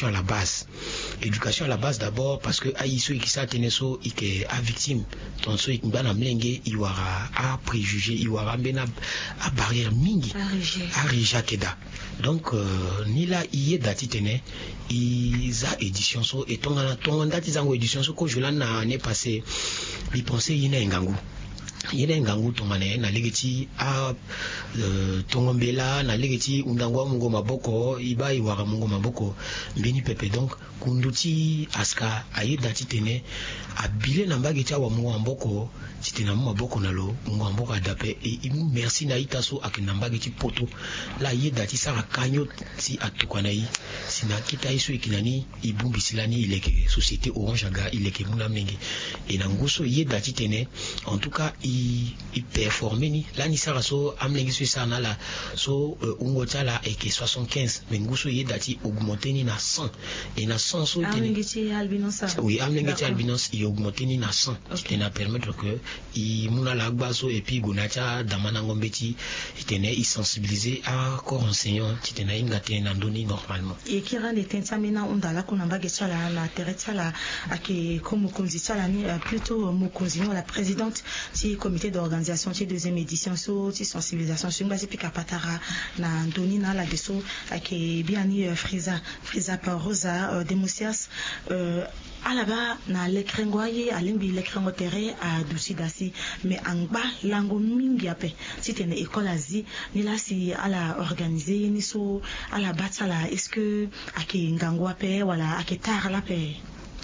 éducation à la base. Éducation à la base d'abord parce que aïso ikisa teneso ike a victime tonso ikbana mlenge iwara a préjugé iwara bena a barrière mingi a rejakeda. Donc ni la iye dati tene iza édition so et ton dati zango édition so ko julana année passée li pensé yina ngangu yene ngangu tongane na legeti a tongombela na legeti undangwa mungo maboko iba iwara mungo maboko mbeni pepe. Donc kunduti aska ayedati tene abile na mbageti wa mungo maboko titena mu maboko nalo mungo maboko adape et imu merci na itaso akina mbageti poto la yedati sara kanyo si atukanai sina kita iso ikinani ibumbisilani ileke société orange aga ileke muna menge et na nguso yedati tene en tout cas il performe ni la ni sara so amlengi so sana la so ungota la eke 75 mais nguso yedati augmenter ni na 100 et na 100 so amlengi albinos oui amlengi albinos il augmenter ni na 100 et na permettre que i muna la gbaso et puis gonacha damana ngombeti itene i sensibiliser à corps enseignant titena ingate na ndoni normalement et qui rend tentamina undala kuna mbageti la na teretala ake comme konzi sala ni plutôt mokonzi la présidente si comité d'organisation ci deuxième édition so ci sensibilisation sur base pika patara na ndoni na la deso ake biani Friza Parosa Demosias alaba na lekrengoye alimbi lekrengo terre a dusidasi mais angba lango mingi ape si tene école azi ni la si ala organiser ni so ala batala est-ce que ake ngango ape wala ake tar la pe.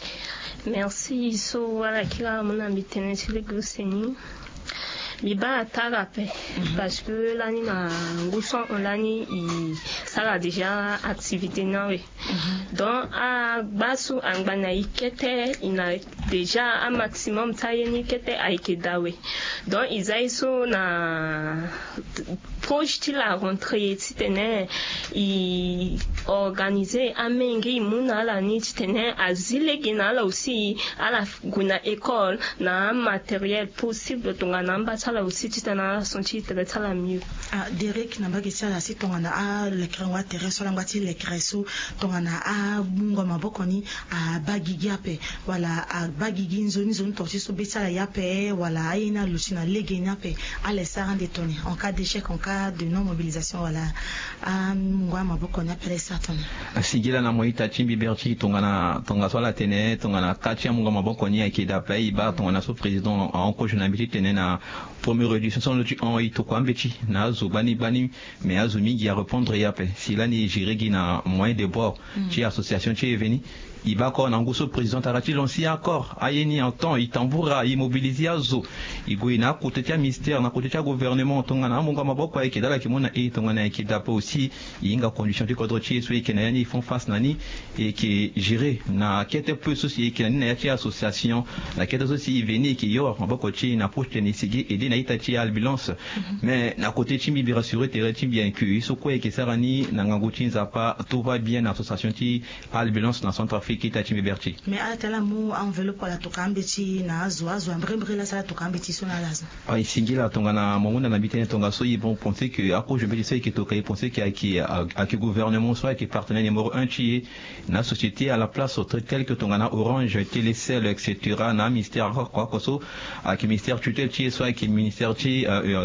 Merci so wala kila mona bitene sile guseni liba tarape parce que l'année na nguson l'année ça a déjà activité nawe donc à basu angbana ikete ina déjà un maximum tayeni kete aikedawe donc isaiso na projeté la rentrée titene i organiser amengi muna la ni titene azile ginala aussi à la guna école na matériel possible tongana là aussi tu t'en as senti très la mieux. Ah Derek na bageti la si tongana a le krangwa terreso la ngati le kreso tongana a bungo maboko ni a bagigi ape wala a bagigi nzoni zone torti so betala yape wala aina lucina legeni ape a les sarans détonner en cas d'échec en cas de non mobilisation wala a mungo maboko ni ape les satone. Sigila na moita chimbi berchi tongana so la tene tongana katia mungo maboko ni akida pay ba tongana so président en ko jonabiti tene na première édition son en itokwambeti na zubani mais azumi qui a répondre yape silani jiregi na moyen de bord ci association ci veni iba ko na nguso président arati lanci encore ayeni en temps itambura immobiliser azo igwina kutetia ministère na kutetia gouvernement tongana munga maboko yake dala kimona tongana yake dapo aussi inga condition de cadre ci so yake na yani font face nani et qui gérer na kete peu souci yake na yake association na kete aussi veni qui yo maboko ci na proche ni sigi et na itati albulance mais na côté chimbi bi rassurer terre chimbi bien que so ko yake sarani na ngangoti nzapa tout va bien association ci albulance na centre kita chimiberti mais atala mu enveloppe la tokambeti na azo ambrembre la sala tokambeti sona laza ai singila tongana monguna na bitene tonga so ils vont penser que à cause je me disais que tokai penser que gouvernement soit qui partenaire numéro 1 qui na société à la place autre tel que tongana Orange Télécel etc na ministère quoi koso à qui ministère tutelle qui soit qui ministère qui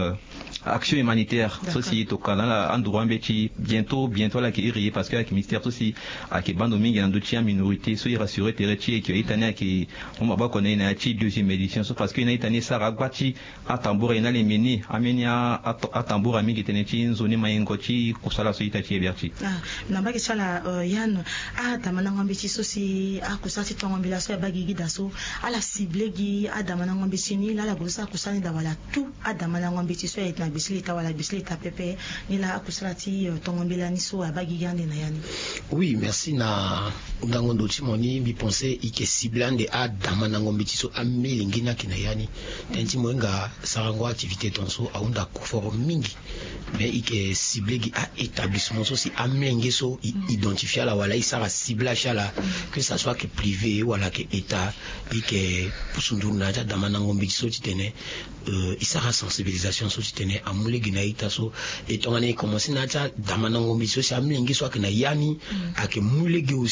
action humanitaire ceci tokana la endroit mbeti bientôt la qui iri parce que qui ministère aussi à qui bando mingi na dotia minorité so rassurer tereti et que itania qui on va connaître na ti deuxième édition so parce que na itania saragwati atambura ina les mini amenia atambura mingi teneti nzoni mayengoti kusala so itati berti na bagi sala yan adamana ngambiti so si akusati tongambila so bagigi daso ala ciblegi adamana ngambiti ni la bosa kusani da wala tout adamana ngambiti so etna bislita wala bislita pepe ni la akusati tongambila ni so bagigi ande na yani. Oui, merci na ndangondo timoni bi penser ike ciblande a damana ngombiti so amelingina kinayani tenti mwenga sarango activité tonso aunda kufor mingi mais ike ciblegi a établissement so si amenge so identifier la wala isara ciblage la que ça soit que privé wala que état ike pusunduna ja damana ngombiti so titene isara sensibilisation so titene amulegi na ita so etongane commencer na ja damana ngombiti so si amenge so akina yani ake mulegi